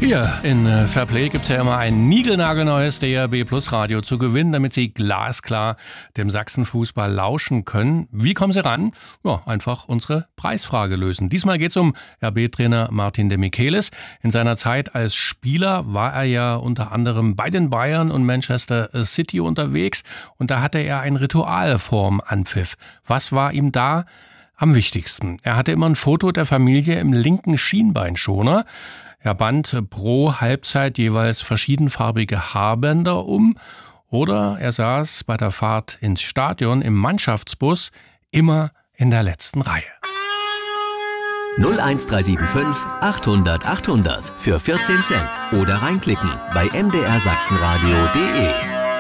Hier in Fairplay gibt es ja immer ein niegelnagelneues DRB Plus Radio zu gewinnen, damit Sie glasklar dem Sachsenfußball lauschen können. Wie kommen Sie ran? Ja, einfach unsere Preisfrage lösen. Diesmal geht es um RB-Trainer Martin de Michelis. In seiner Zeit als Spieler war er ja unter anderem bei den Bayern und Manchester City unterwegs und da hatte er ein Ritual vorm Anpfiff. Was war ihm da am wichtigsten? Er hatte immer ein Foto der Familie im linken Schienbeinschoner. Er band pro Halbzeit jeweils verschiedenfarbige Haarbänder um oder er saß bei der Fahrt ins Stadion im Mannschaftsbus immer in der letzten Reihe. 01375 800 800 für 14 Cent oder reinklicken bei mdrsachsenradio.de.